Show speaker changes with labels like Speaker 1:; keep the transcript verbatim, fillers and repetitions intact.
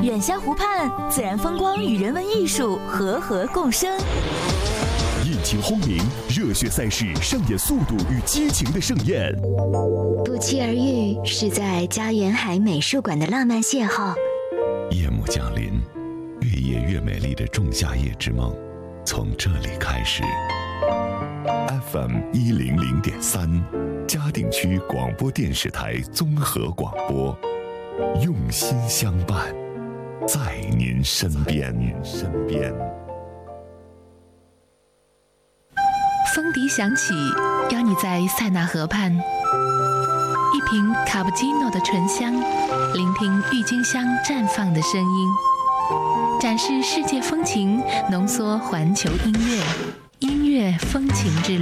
Speaker 1: 远湘湖畔，自然风光与人文艺术和合共生。
Speaker 2: 引擎轰鸣，热血赛事上演速度与激情的盛宴。
Speaker 3: 不期而遇，是在家园海美术馆的浪漫邂逅。
Speaker 4: 夜幕降临，越夜越美丽的仲夏夜之梦，从这里开始。F M 一零零点三，嘉定区广播电视台综合广播，用心相伴，在您身边。身边。
Speaker 5: 风笛响起，邀你在塞纳河畔，一瓶卡布奇诺的醇香，聆听郁金香绽放的声音，展示世界风情，浓缩环球音乐，音乐风情之旅。